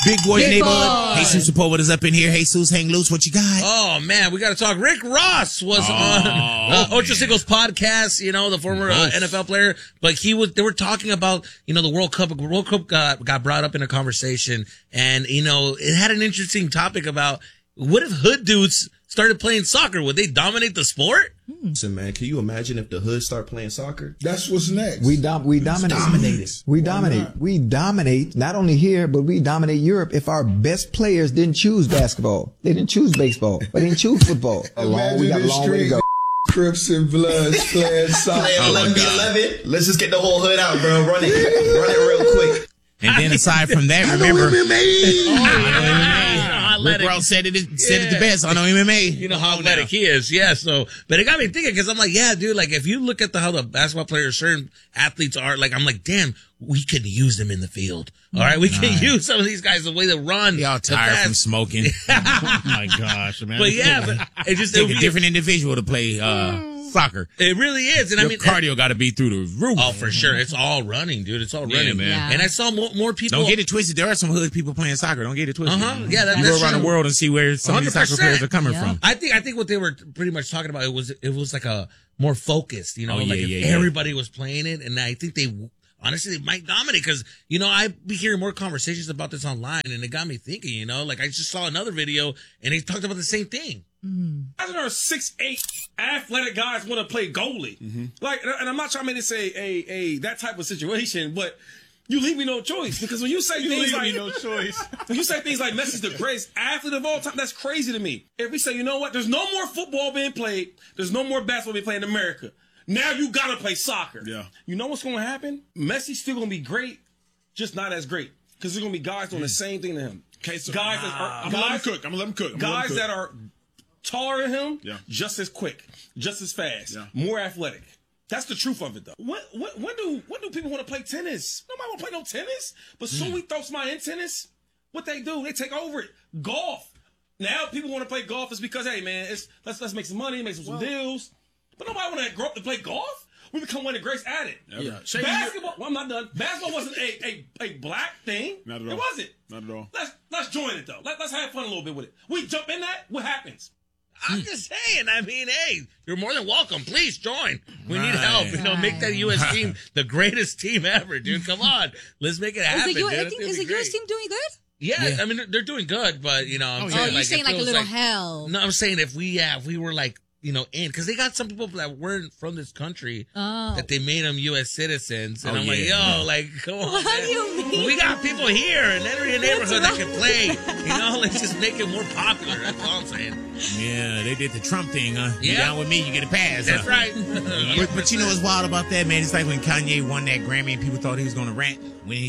Big Boy Big Neighborhood. Boy. Jesus Sepulveda is up in here. Jesus, hang loose. What you got? Oh, man, we got to talk. Rick Ross was on Ocho Cinco's podcast, you know, the former NFL player. But they were talking about, you know, the World Cup. World Cup got brought up in a conversation. And, you know, it had an interesting topic about what if hood dudes started playing soccer? Would they dominate the sport? Listen, man, can you imagine if the hood start playing soccer? That's what's next. We dominate. We dominate. We dominate not only here, but we dominate Europe. If our best players didn't choose basketball, they didn't choose baseball, but they didn't choose football. We got a long way to go. Crips and Bloods playing soccer. Playing 11v11. Let's just get the whole hood out, bro. Run it real quick. And then aside from that, remember, Rick Ross said it the best. I know MMA. You know how athletic he is. Yeah. So, but it got me thinking because I'm like, yeah, dude, like if you look at how the basketball players, certain athletes are, like, I'm like, damn, we could use them in the field. All right. We can use some of these guys the way they run. Y'all tired from smoking. Oh my gosh, man. But yeah, but it just, take a different individual to play, soccer. It really is. And your I mean, cardio got to be through the roof. Oh, for sure. It's all running, dude. It's all running, man. Yeah. And I saw more people. Don't get it twisted. There are some hood people playing soccer. Don't get it twisted. Yeah, that's you go around true. the world and see where some of these soccer players are coming from. I think what they were pretty much talking about, it was like a more focused, you know, everybody was playing it. And I think honestly, they might dominate because, you know, I be hearing more conversations about this online and it got me thinking, you know, like I just saw another video and they talked about the same thing. Guys that are 6'8" athletic guys want to play goalie. Like, and I'm not trying to make this a that type of situation, but you leave me no choice because when you say things like when you say things like Messi's the greatest athlete of all time, that's crazy to me. If we say, you know what, there's no more football being played, there's no more basketball being played in America. Now you gotta play soccer. Yeah. You know what's gonna happen? Messi's still gonna be great, just not as great. Because there's gonna be guys doing the same thing to him. Okay, so guys that are I'm gonna let him cook. Guys that are taller than him, just as quick, just as fast, more athletic. That's the truth of it, though. When do people want to play tennis? Nobody want to play no tennis. But soon we throw somebody in tennis, what they do? They take over it. Golf. Now people want to play golf is because, hey man, let's make some money, make some deals. But nobody want to grow up to play golf. We become one of the greats at it. Yeah. Basketball. Well, I'm not done. Basketball wasn't a black thing. Not at all. It wasn't. Not at all. Let's join it though. Let's have fun a little bit with it. We jump in that. What happens? I'm just saying. I mean, hey, you're more than welcome. Please join. We need help. You know, make that U.S. team the greatest team ever, dude. Come on, let's make it happen. Is the U.S. team doing good? Yeah, I mean they're doing good, but you know, I'm saying, you're saying like a little hell. No, I'm saying if we were like, you know, because they got some people that weren't from this country that they made them U.S. citizens, and I'm like, yo, like, come on, what do you mean? We got people here in every neighborhood that can play. You know, let's just make it more popular. That's all I'm saying. Yeah, they did the Trump thing, huh? You down with me, you get a pass. That's right. But you know what's wild about that, man? It's like when Kanye won that Grammy and people thought he was going to rant when he